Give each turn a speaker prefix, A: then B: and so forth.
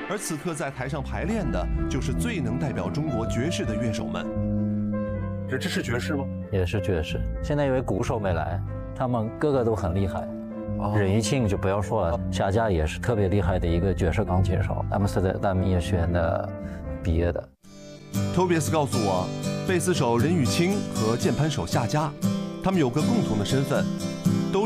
A: 而此刻在台上排练的，就是最能代表中国爵士的乐手们。
B: 这是爵士吗？
C: 也是爵士。现在因为鼓手没来，他们个个都很厉害。任玉庆就不要说了，夏佳也是特别厉害的一个爵士钢琴手，阿姆斯特丹音乐学院的毕业的。
A: Tobias 告诉我，贝斯手任玉清和键盘手夏佳，他们有个共同的身份，